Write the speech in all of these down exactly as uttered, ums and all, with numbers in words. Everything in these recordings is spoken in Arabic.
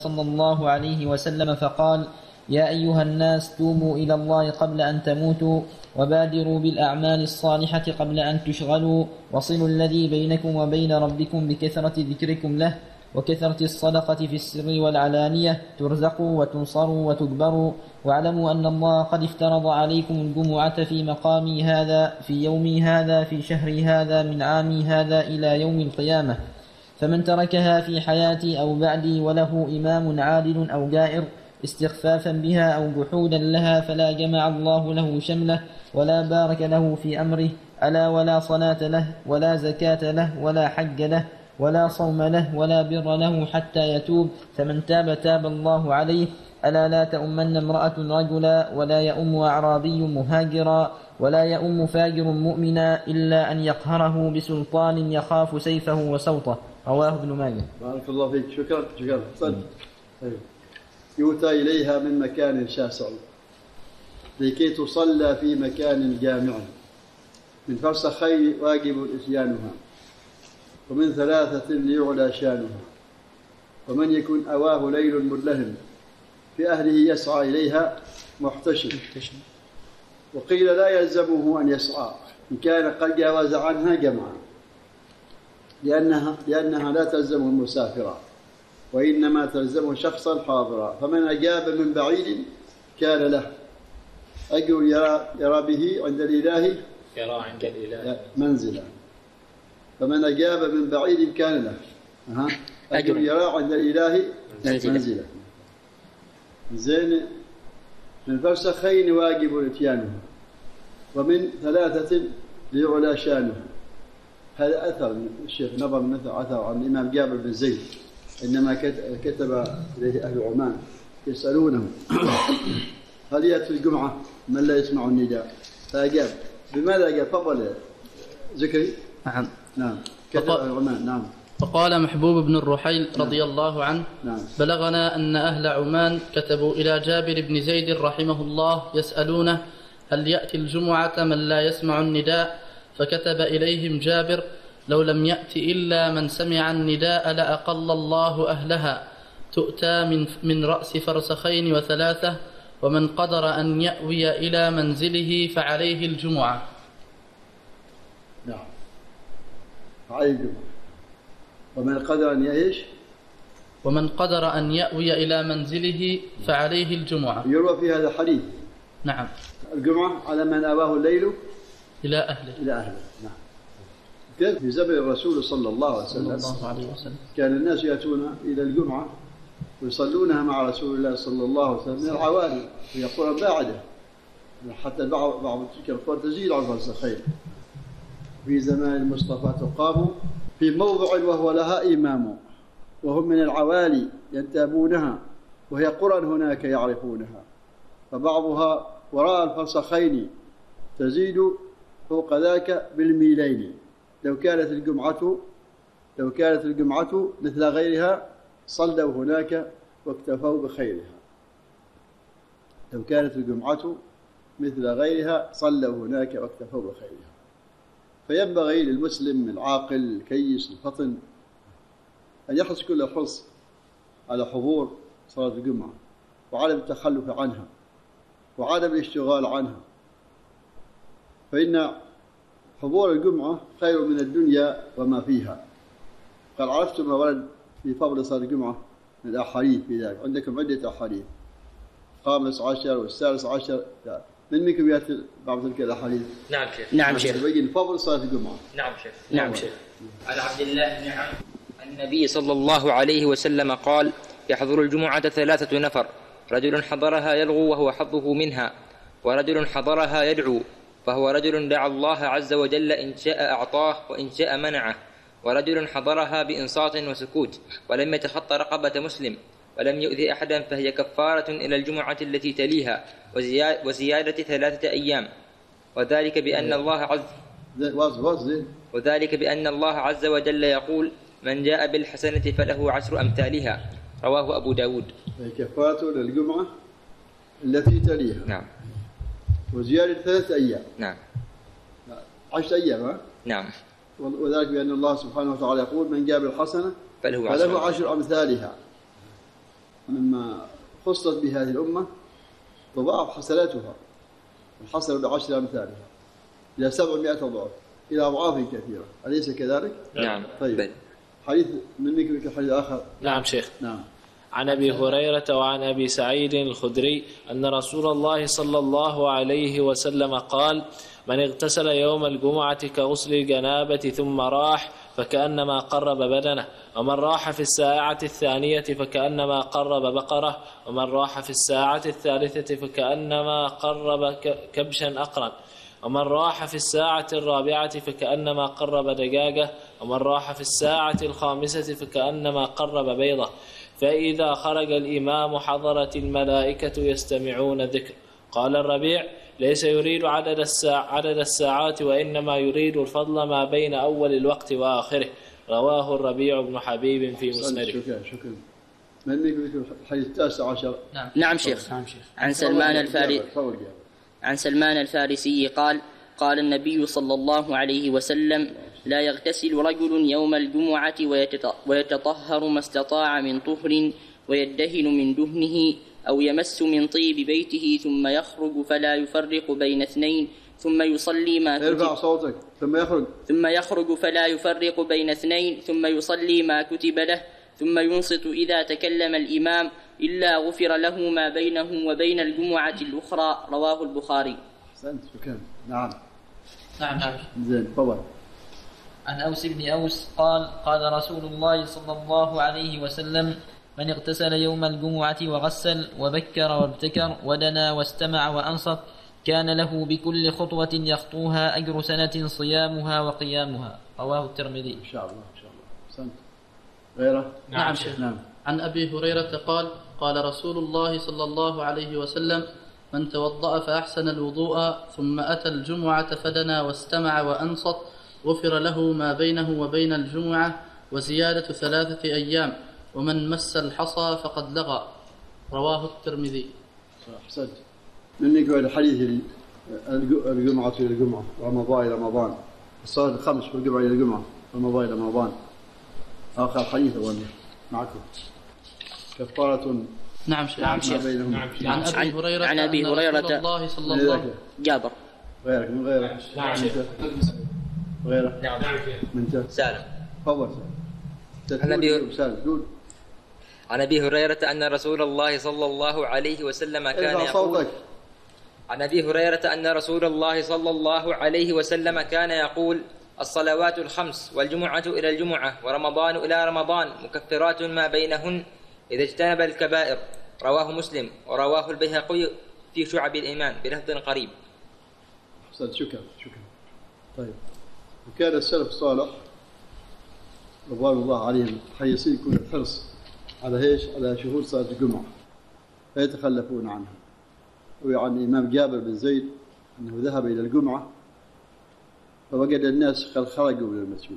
صلى الله عليه وسلم فقال: يا أيها الناس توبوا إلى الله قبل أن تموتوا، وبادروا بالأعمال الصالحة قبل أن تشغلوا، وصلوا الذي بينكم وبين ربكم بكثرة ذكركم له وكثرة الصدقة في السر والعلانية، ترزقوا وتنصروا وتجبروا. واعلموا أن الله قد افترض عليكم الجمعة في مقامي هذا، في يومي هذا، في شهري هذا، من عامي هذا إلى يوم القيامة. فمن تركها في حياتي أو بعدي وله إمام عادل أو جائر استخفافا بها أو جحودا لها فلا جمع الله له شمله ولا بارك له في أمره. ألا ولا صلاة له ولا زكاة له ولا حج له ولا صوم له ولا بر له حتى يتوب. فمن تاب تاب الله عليه. ألا لا تؤمن امرأة رجلا ولا يؤم أعرابي مهاجرا ولا يؤم فاجر مؤمنا إلا أن يقهره بسلطان يخاف سيفه وسوطه. رواه ابن ماجه. بارك الله فيك. شكرا شكرا صدق. يؤتى إليها من مكان شاسع لكي تصلى في مكان جامع، من فرسخين واجب إتيانها، ومن ثلاثة ليعلى شانها. ومن يكن أواه ليل مدلهم في أهله يسعى إليها محتشم. وقيل لا يلزمه أن يسعى إن كان قد جاوز عنها جمعا، لأنها, لأنها لا تلزم المسافر، وإنما تلزم شخصا حاضرا. فمن أجاب من بعيد كان له أجر يرى, يرى به عند الإله يرى عند الإله منزلا. فمن أجاب من بعيد كان له أه. أجر يرى عند الإله منزلا, منزلا. زين. من فرسخين واجب إتيانها، ومن ثلاثة ليعلى شانها. هذا أثر الشيخ نظر مثل أثر عن الإمام جابر بن زيد، إنما كتب إليه أهل عمان يسألونه هل يأتي الجمعة من لا يسمع النداء؟ فأجاب. بماذا أجاب؟ فضل ذكري. نعم نعم كتب أهل عمان. نعم. فقال محبوب بن الرحيل رضي الله عنه: نعم. بلغنا أن أهل عمان كتبوا إلى جابر بن زيد رحمه الله يسألونه هل يأتي الجمعة من لا يسمع النداء؟ فكتب إليهم جابر: لو لم يأت إلا من سمع النداء لأقل الله أهلها، تؤتى من, من رأس فرسخين وثلاثة، ومن قدر أن يأوي إلى منزله فعليه الجمعة. نعم عليه الجمعة. ومن قدر أن يعيش ومن قدر أن يأوي إلى منزله فعليه الجمعة. يروى في هذا الحديث. نعم. الجمعة على من أباه الليل إلى أهله. إلى أهله. نعم. كان في زمن الرسول صلى الله عليه وسلم, صلى الله عليه وسلم كان الناس يأتون إلى الجمعة ويصلونها مع رسول الله صلى الله عليه وسلم من العوالي، وهي قرى باعدة، حتى بعض بعض تلك القرى تزيد عن فرسخين. في زمان المصطفى تقام في موضع وهو لها إمام، وهم من العوالي ينتابونها، وهي قرى هناك يعرفونها، فبعضها وراء الفرسخين تزيد فوق ذاك بالميلين. لو كانت الجمعة لو كانت الجمعة مثل غيرها صلوا هناك واكتفوا بخيرها. لو كانت الجمعة مثل غيرها صلوا هناك واكتفوا بخيرها. فينبغي للمسلم العاقل الكيس الفطن أن يحرص كل الحرص على حضور صلاة الجمعة، وعدم التخلف عنها، وعدم الاشتغال عنها. فإن حضور الجمعة خير من الدنيا وما فيها. قال: عرفتم ما ورد في فضل صلاة الجمعة من الأحاديث في ذلك. عندكم عدة أحاديث، الخامس عشر والسادس عشر. من منكم يأتي بعض تلك الأحاديث؟ نعم شيخ. نعم شيخ. يبين فضل صلاة الجمعة. نعم شيخ. نعم شيخ. عن عبد الله بن عمرو النبي صلى الله عليه وسلم قال: يحضر الجمعة ثلاثة نفر: رجل حضرها يلغو وهو حظه منها، ورجل حضرها يدعو فهو رجل دعا الله عز وجل إن شاء أعطاه وإن شاء منعه، ورجل حضرها بإنصات وسكوت ولم يتخطى رقبة مسلم ولم يؤذي أحدا فهي كفارة إلى الجمعة التي تليها وزيادة ثلاثة أيام. وذلك بأن الله عز وذلك بأن الله عز وجل يقول: من جاء بالحسنة فله عشر أمثالها. رواه أبو داود. كفارة للجمعة التي تليها. نعم. وزيادة ثلاثة أيام. نعم. عشر أيام. ها؟ نعم. وذلك بأن الله سبحانه وتعالى يقول: من جاء بالحسنة فله, فله عشر أمثالها. مما خصت بهذه الأمة تضاعف حسناتها، الحسنة بعشر أمثالها إلى سبعمائة ضعف، إلى أضعاف كثيرة، أليس كذلك؟ نعم. طيب، حديث من منك حديث آخر. نعم شيخ. نعم. عن أبي هريرة وعن أبي سعيد الخدري أن رسول الله صلى الله عليه وسلم قال: من اغتسل يوم الجمعة كغسل الجنابة ثم راح فكأنما قرب بدنه، ومن راح في الساعة الثانية فكأنما قرب بقرة، ومن راح في الساعة الثالثة فكأنما قرب كبشا أقرن، ومن راح في الساعة الرابعة فكأنما قرب دجاجة، ومن راح في الساعة الخامسة فكأنما قرب بيضة. فإذا خرج الإمام حضرت الملائكة يستمعون الذكر. قال الربيع: ليس يريد عدد, الساع عدد الساعات، وإنما يريد الفضل ما بين أول الوقت وآخره. رواه الربيع بن حبيب في مسنده. شكرا شكرا. من يقول الحديث التاسع عشر؟ نعم. نعم شيخ. نعم شيخ. عن سلمان الفارسي عن سلمان الفارسي قال: قال النبي صلى الله عليه وسلم: لا يغتسل رجل يوم الجمعة ويتطهر ما استطاع من طهر ويدهن من دهنه أو يمس من طيب بيته ثم يخرج فلا يفرق بين اثنين ثم يصلي ما كتب ارفع صوتك. ثم يخرج ثم يخرج فلا يفرق بين اثنين ثم يصلي ما كتب له ثم ينصت إذا تكلم الإمام إلا غفر له ما بينه وبين الجمعة الأخرى. رواه البخاري. أحسنت. شكرا. نعم. نعم. نعم. زين. تفضل. عن أوس بن أوس قال: قال رسول الله صلى الله عليه وسلم: من اغتسل يوم الجمعة وغسل وبكر وابتكر ودنا واستمع وأنصت كان له بكل خطوة يخطوها أجر سنة صيامها وقيامها. رواه الترمذي. إن شاء الله. إن شاء الله. أحسنت. غيره؟ نعم شيخ. نعم. عن أبي هريرة قال: قال رسول الله صلى الله عليه وسلم: من توضأ فأحسن الوضوء ثم أتى الجمعة فدنا واستمع وأنصت غفر له ما بينه وبين الجمعة وزيادة ثلاثة أيام، ومن مس الحصى فقد لغى. رواه الترمذي. أحسنت. من يقول الحديث الجمعة إلى الجمعة، رمضان إلى رمضان، الصلاة الخمس والجمعة إلى الجمعة، رمضان إلى رمضان. آخر حديث أولا معكم كفارة. نعم شيخ. نعم شيخ. عن أبي هريرة عن أبي هريرة الله صلى الله عليه وسلم جابر. غيرك من غيره؟ نعم شيخ. غيره؟ نعم. من سالم. تفضل. سالم. عن أبي هريرة أن رسول الله صلى الله عليه وسلم كان يقول عن أبي هريرة أن رسول الله صلى الله عليه وسلم كان يقول: الصلوات الخمس والجمعة إلى الجمعة ورمضان إلى رمضان مكفرات ما بينهن إذا اجتنب الكبائر. رواه مسلم ورواه البيهقي في شعب الإيمان بلفظ قريب. أحسنت. شكرا. شكرا. طيب، وكان السلف الصالح رضوان الله عليهم حريصين كل الحرص على ايش؟ على شهور صلاة الجمعة فيتخلفون عنها. وعن الإمام جابر بن زيد أنه ذهب إلى الجمعة فوجد الناس قد خرجوا من المسجد،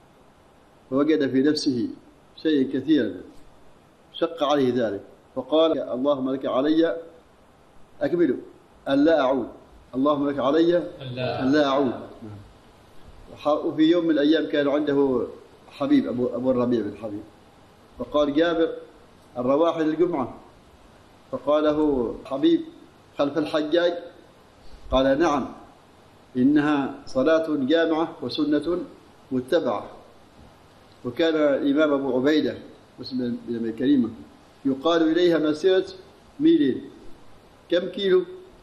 فوجد في نفسه شيء كثيرا شق عليه ذلك، فقال: اللهم لك علي أكمله أن لا أعود، اللهم لك علي أن لا أعود. وفي يوم من الأيام كان عنده حبيب أبو, أبو الربيع بن حبيب، فقال جابر: الرواح للجمعة؟ فقال له حبيب: خلف الحجاج؟ قال: نعم، إنها صلاة جامعة وسنة متبعة. وكان الإمام أبو عبيدة مسلم بن كريمة يقال إليها مسيرة ميلين. كم كيلو؟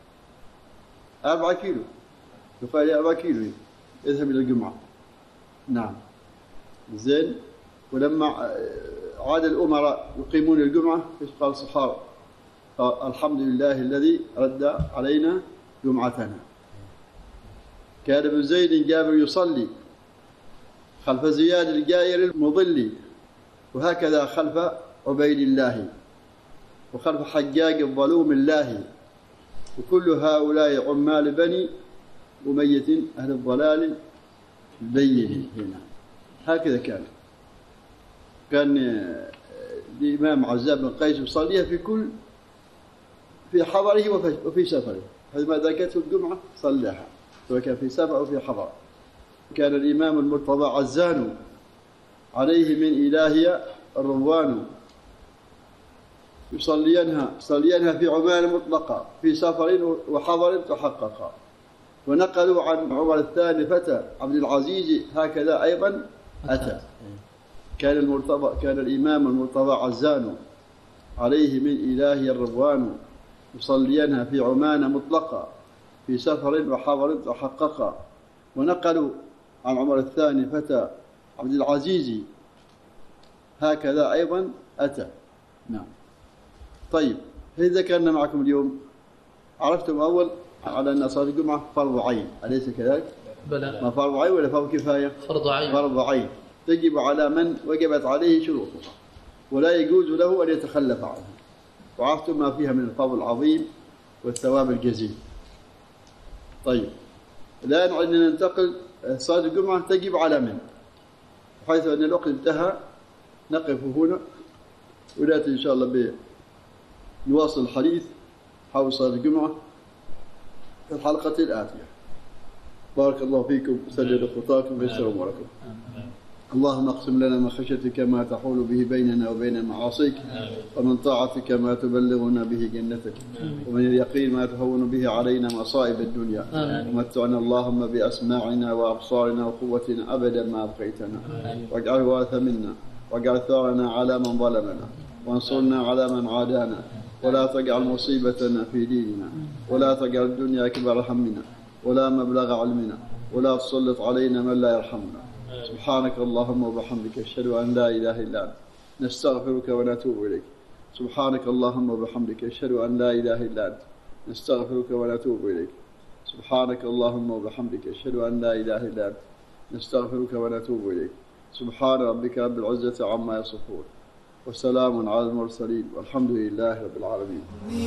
أربعة كيلو. يقال أربعة كيلو اذهب إلى الجمعة. نعم. زين. ولما عاد الأمراء يقيمون الجمعة قال الصحابة: الحمد لله الذي رد علينا جمعتنا. كان ابن زيد جابر يصلي خلف زياد الجائر المضلي، وهكذا خلف عبيد الله، وخلف حجاج الظلوم الله، وكل هؤلاء عمال بني أمية أهل الضلال البين. هنا هكذا كان كان الإمام عزاب بن قيس يصليها في كل في حضره وفي سفره، فما ذاكته الجمعة صلىها سواء كان في سفر أو في حضر. كان الإمام المرتضى عزان عليه من إلهي الروان، يصلينها يصلينها في عمان مطلقة في سفر وحضر تحققا. ونقلوا عن عمر الثاني فتى عبد العزيز هكذا أيضا أتى. كان المرتضى كان الإمام المرتضى عزان عليه من إلهي الرضوان يصلينها في عمان مطلقا في سفر وحضر تحققا. ونقلوا عن عمر الثاني فتى عبد العزيز هكذا أيضا أتى. نعم. طيب، هل ذكرنا معكم اليوم عرفتم أول على أن صلاة الجمعة فرض عين، أليس كذلك؟ بلى. ما فرض عين ولا فرض كفاية؟ فرض عين. فرض عين تجب على من وجبت عليه شروطها ولا يجوز له أن يتخلف عنها. وعرفتم ما فيها من الفضل العظيم والثواب الجزيل. طيب، الآن عندنا ننتقل. صلاة الجمعة تجب على من؟ حيث أن الوقت انتهى نقف هنا ونأتي إن شاء الله بنواصل الحديث حول صلاة الجمعة في الحلقة الآتية. بارك الله فيكم وسدد خطاكم ويسر أموركم. اللهم اقسم لنا من خشيتك ما تحول به بيننا وبين معاصيك، ومن طاعتك ما تبلغنا به جنتك، ومن اليقين ما تهون به علينا مصائب الدنيا. ومتعنا اللهم بأسماعنا وأبصارنا وقوتنا أبدا ما أبقيتنا، واجعله وارث منا، واجعل ثارنا على من ظلمنا، وانصرنا على من عادانا، ولا تجعل مصيبتنا في ديننا، ولا تجعل الدنيا أكبر همنا ولا مبلغ علمنا، ولا تسلط علينا من لا يرحمنا. سبحانك اللهم وبحمدك أشهد أن لا إله إلا أنت نستغفرك ونتوب إليك. سبحانك اللهم وبحمدك أشهد أن لا إله إلا أنت نستغفرك ونتوب إليك. سبحانك اللهم وبحمدك أشهد أن لا إله إلا أنت نستغفرك ونتوب إليك. سبحان ربك رب العزة عما يصفون وسلام على المرسلين والحمد لله رب العالمين.